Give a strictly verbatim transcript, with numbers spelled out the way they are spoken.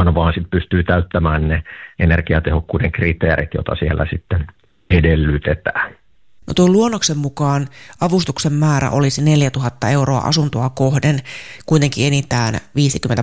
kunhan vaan sit pystyy täyttämään ne energiatehokkuuden kriteerit, joita siellä sitten edellytetään. No tuon luonnoksen mukaan avustuksen määrä olisi neljätuhatta euroa asuntoa kohden, kuitenkin enintään viisikymmentä